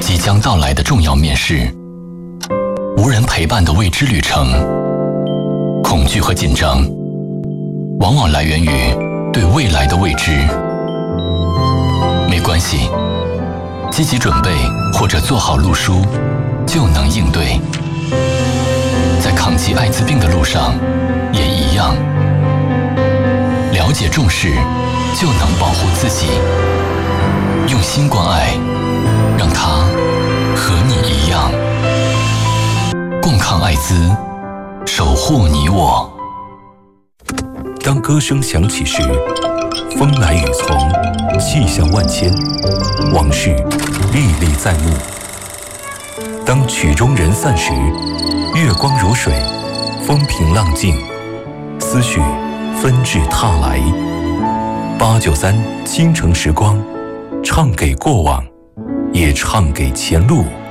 即将到来的重要面试，无人陪伴的未知旅程，恐惧和紧张，往往来源于对未来的未知。没关系，积极准备或者做好路书，就能应对。在抗击艾滋病的路上，也一样。了解重视，就能保护自己。用心关爱，让它和你一样，共抗艾滋，守护你我。 当歌声响起时，风来雨从，气象万千，往事历历在目。当曲终人散时，月光如水，风平浪静，思绪纷至沓来。893倾城时光，唱给过往，也唱给前路。